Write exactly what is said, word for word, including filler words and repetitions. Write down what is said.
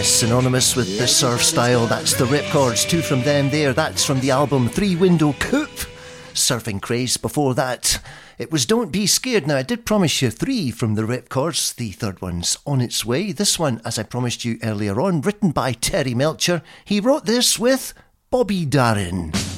Yes, synonymous with the surf style. That's the Ripcords, two from them there. That's from the album Three Window Coupe. Surfing Craze before that. It was Don't Be Scared. Now, I did promise you three from the Ripcords. The third one's on its way. This one, as I promised you earlier on, written by Terry Melcher. He wrote this with Bobby Darin.